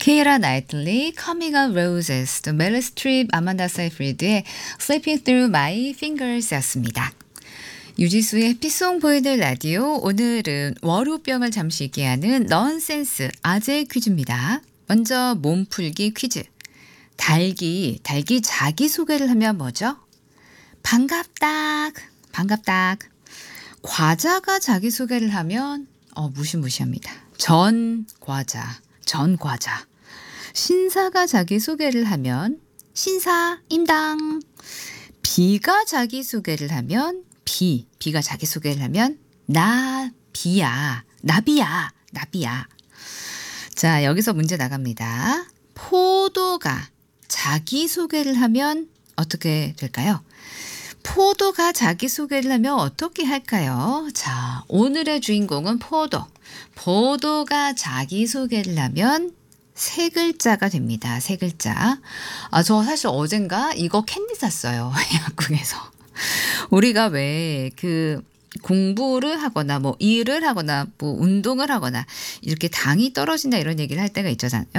케이라 나이틀리, Coming of Roses, 또 메릴 스트립, 아만다 세이프리드의 Slipping Through My Fingers였습니다. 유지수의 해피송 보이는 라디오, 오늘은 월요병을 잠시 얘기하는 넌센스 아재 퀴즈입니다. 먼저 몸풀기 퀴즈. 달기 자기소개를 하면 뭐죠? 반갑딱. 과자가 자기소개를 하면 무시무시합니다. 전 과자. 신사가 자기소개를 하면 신사임당. 비가 자기소개를 하면 비가 자기소개를 하면 나비야. 자, 여기서 문제 나갑니다. 포도가 자기소개를 하면 어떻게 될까요? 포도가 자기소개를 하면 어떻게 할까요? 자, 오늘의 주인공은 포도. 포도가 자기소개를 하면 세 글자가 됩니다. 세 글자. 저 사실 어젠가 이거 캔디 샀어요. 약국에서. 우리가 왜 공부를 하거나 뭐 일을 하거나 뭐 운동을 하거나 이렇게 당이 떨어진다 이런 얘기를 할 때가 있잖아요.